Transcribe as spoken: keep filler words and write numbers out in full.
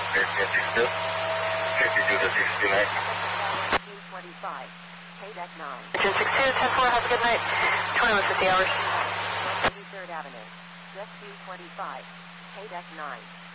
fifty-two, fifty-two to sixty-nine. twenty-five, K deck nine. ten sixty-two, ten four, have a good night. twenty-one fifty hours. twenty-third Avenue, Jet two twenty-five, K deck nine.